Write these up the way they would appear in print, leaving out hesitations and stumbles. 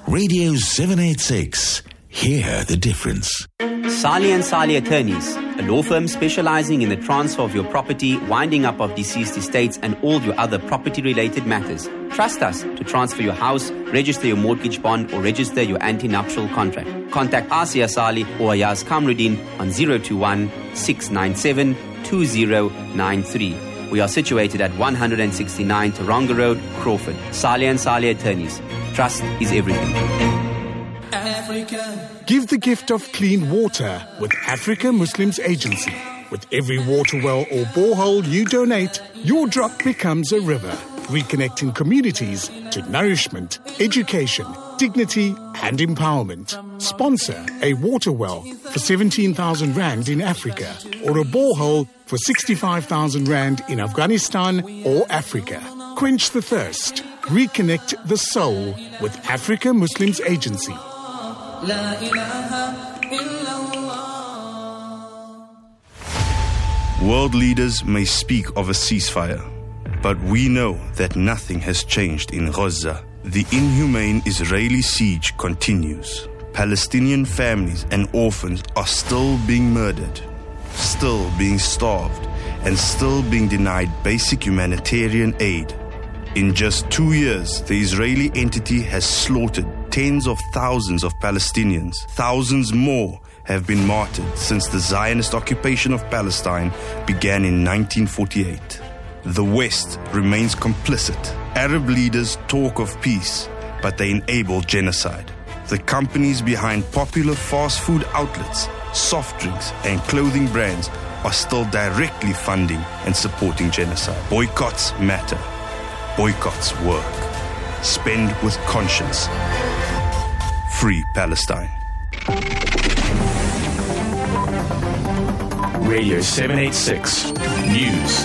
Radio 786. Hear the difference. Sali & Sali Attorneys, a law firm specializing in the transfer of your property, winding up of deceased estates, and all your other property-related matters. Trust us to transfer your house, register your mortgage bond, or register your anti-nuptial contract. Contact Asia Sali or Ayaz Kamruddin on 021-697-2093. We are situated at 169 Taronga Road, Crawford. Sali & Sali Attorneys. Trust is everything. Africa. Give the gift of clean water with Africa Muslims Agency. With every water well or borehole you donate, your drop becomes a river, reconnecting communities to nourishment, education, dignity and empowerment. Sponsor a water well for 17,000 Rand in Africa or a borehole for 65,000 Rand in Afghanistan or Africa. Quench the thirst. Reconnect the soul with Africa Muslims Agency. World leaders may speak of a ceasefire, but we know that nothing has changed in Gaza. The inhumane Israeli siege continues. Palestinian families and orphans are still being murdered, still being starved, and still being denied basic humanitarian aid. In just 2 years, the Israeli entity has slaughtered tens of thousands of Palestinians. Thousands more have been martyred since the Zionist occupation of Palestine began in 1948. The West remains complicit. Arab leaders talk of peace, but they enable genocide. The companies behind popular fast food outlets, soft drinks, and clothing brands are still directly funding and supporting genocide. Boycotts matter. Boycotts work. Spend with conscience. Free Palestine. Radio 786 News.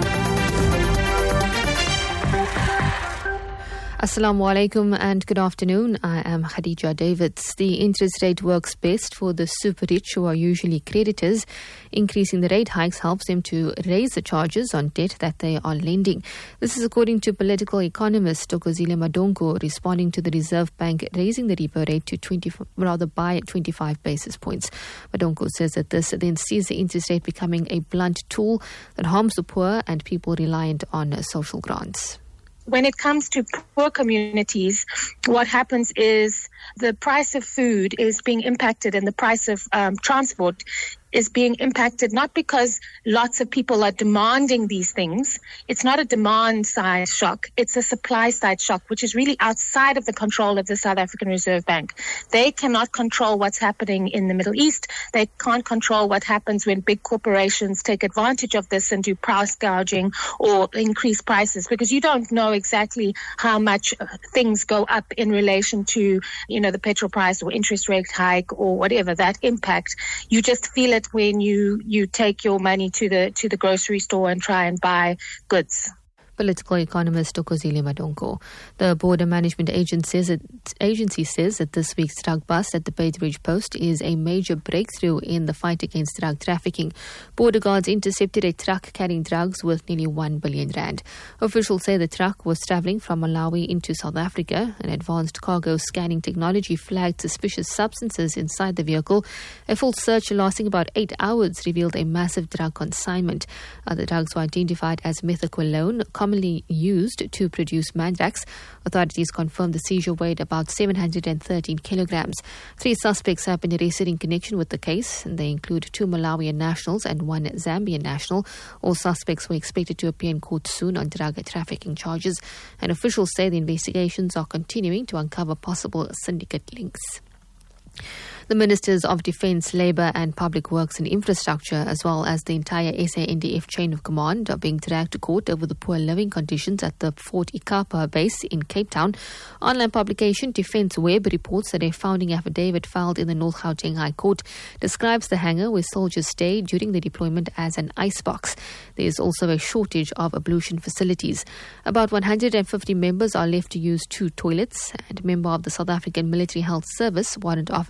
Assalamu alaikum and good afternoon. I am Khadija Davids. The interest rate works best for the super rich who are usually creditors. Increasing the rate hikes helps them to raise the charges on debt that they are lending. This is according to political economist Thokozile Madongo, responding to the Reserve Bank raising the repo rate to by 25 basis points. Madongo says that this then sees the interest rate becoming a blunt tool that harms the poor and people reliant on social grants. When it comes to poor communities, what happens is the price of food is being impacted and the price of transport is being impacted not because lots of people are demanding these things. It's not a demand side shock. It's a supply side shock, which is really outside of the control of the South African Reserve Bank. They cannot control what's happening in the Middle East. They can't control what happens when big corporations take advantage of this and do price gouging or increase prices, because you don't know exactly how much things go up in relation to, the petrol price or interest rate hike or whatever, that impact. You just feel it when you take your money to the grocery store and try and buy goods. Political economist Thokozile Madongo. The Border Management Agency says that this week's drug bust at the Beitbridge Post is a major breakthrough in the fight against drug trafficking. Border guards intercepted a truck carrying drugs worth nearly 1 billion rand. Officials say the truck was travelling from Malawi into South Africa. An advanced cargo scanning technology flagged suspicious substances inside the vehicle. A full search lasting about 8 hours revealed a massive drug consignment. The drugs were identified as methaqualone, commonly used to produce Mandrax. Authorities confirmed the seizure weighed about 713 kilograms. 3 suspects have been arrested in connection with the case, and they include 2 Malawian nationals and 1 Zambian national. All suspects were expected to appear in court soon on drug trafficking charges, and officials say the investigations are continuing to uncover possible syndicate links. The Ministers of Defence, Labour and Public Works and Infrastructure, as well as the entire SANDF chain of command, are being dragged to court over the poor living conditions at the Fort Ikapa base in Cape Town. Online publication Defence Web reports that a founding affidavit filed in the North Gauteng High Court describes the hangar where soldiers stay during the deployment as an icebox. There is also a shortage of ablution facilities. About 150 members are left to use 2 toilets, and a member of the South African Military Health Service, Warrant Officer 2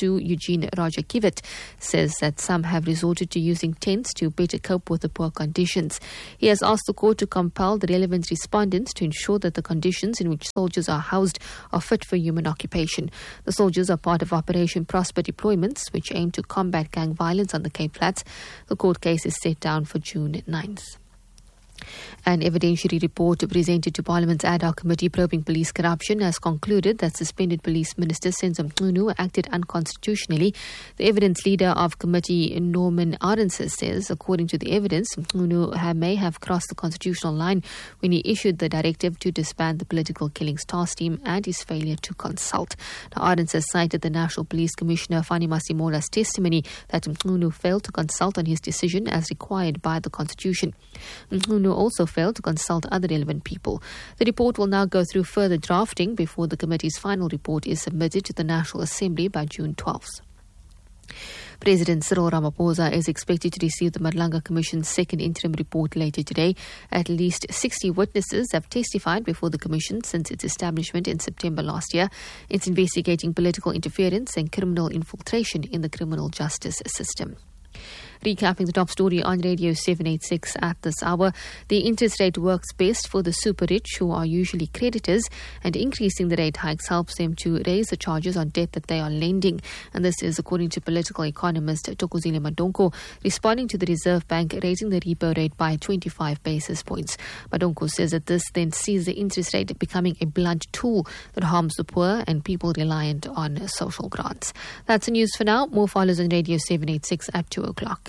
2, Eugene Rajakivet, says that some have resorted to using tents to better cope with the poor conditions. He has asked the court to compel the relevant respondents to ensure that the conditions in which soldiers are housed are fit for human occupation. The soldiers are part of Operation Prosper deployments, which aim to combat gang violence on the Cape Flats. The court case is set down for June 9th. An evidentiary report presented to Parliament's ad hoc committee probing police corruption has concluded that suspended police minister Senzo Mchunu acted unconstitutionally. The evidence leader of committee, Norman Arendse, says, according to the evidence, Mchunu may have crossed the constitutional line when he issued the directive to disband the political killings task team and his failure to consult. Now, Arendse cited the National Police Commissioner Fani Masimola's testimony that Mchunu failed to consult on his decision as required by the Constitution. Mchunu also failed to consult other relevant people. The report will now go through further drafting before the committee's final report is submitted to the National Assembly by June 12th. President Cyril Ramaphosa is expected to receive the Madlanga Commission's second interim report later today. At least 60 witnesses have testified before the Commission since its establishment in September last year. It's investigating political interference and criminal infiltration in the criminal justice system. Recapping the top story on Radio 786 at this hour, the interest rate works best for the super rich, who are usually creditors, and increasing the rate hikes helps them to raise the charges on debt that they are lending. And this is according to political economist Thokozile Madonko, responding to the Reserve Bank raising the repo rate by 25 basis points. Madonko says that this then sees the interest rate becoming a blunt tool that harms the poor and people reliant on social grants. That's the news for now. More follows on Radio 786 at 2 o'clock.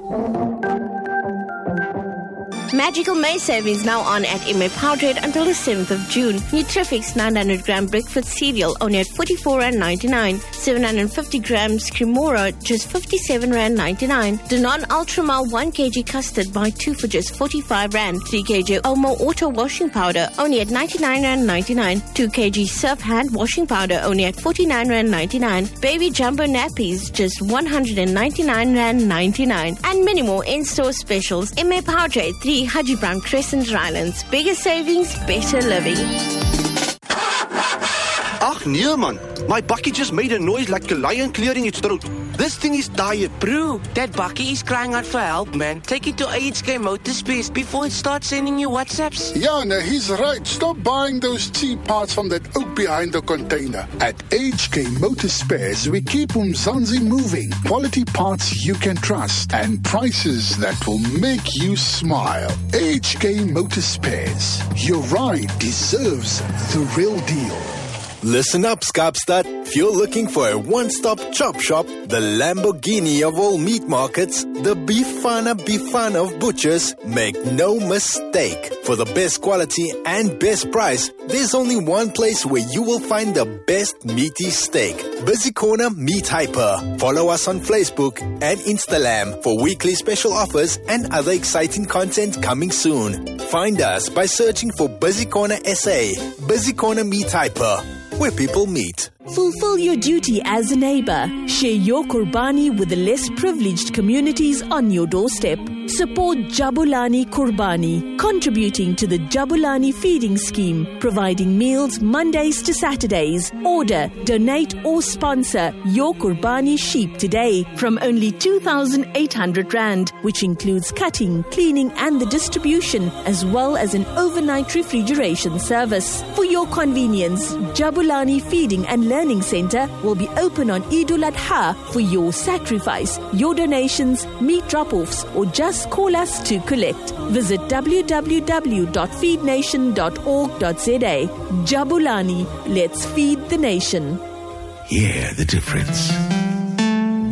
Magical May savings now on at MA Powdered until the 7th of June. Nutrifix 900 gram breakfast cereal only at R44.99. 750 grams Cremora just R57.99. Danone Ultramal 1 kg custard buy 2 for just R45. 3 kg Omo Auto washing powder only at R99.99. 2 kg Surf hand washing powder only at R49.99. Baby jumbo nappies just R199.99. And many more in-store specials. MA Powdered 3 Haji Brown Crescent, Rylands. Bigger savings, better living. Ach nee man, my bakkie just made a noise like a lion clearing its throat. This thing is tired. Bro, that bakkie is crying out for help, man. Take it to HK Motorspace before it starts sending you WhatsApps. Yeah, no, he's right. Stop buying those cheap parts from that oak behind the container. At HK Motorspace, we keep Umzansi moving. Quality parts you can trust and prices that will make you smile. HK Motorspace. Your ride deserves the real deal. Listen up, Kaapstad. If you're looking for a one-stop chop shop, the Lamborghini of all meat markets, the Bifana of butchers, make no mistake. For the best quality and best price, there's only one place where you will find the best meaty steak. Busy Corner Meat Hyper. Follow us on Facebook and Instagram for weekly special offers and other exciting content coming soon. Find us by searching for Busy Corner SA. Busy Corner Meat Hyper, where people meet. Fulfill your duty as a neighbor. Share your Qurbani with the less privileged communities on your doorstep. Support Jabulani Qurbani, contributing to the Jabulani feeding scheme, providing meals Mondays to Saturdays. Order, donate or sponsor your Qurbani sheep today from only 2,800 Rand, which includes cutting, cleaning and the distribution, as well as an overnight refrigeration service. For your convenience, Jabulani Feeding and Learning Center will be open on Eidul Adha for your sacrifice, your donations, meat drop-offs, or just call us to collect. Visit www.feednation.org.za. Jabulani, let's feed the nation. Hear the difference.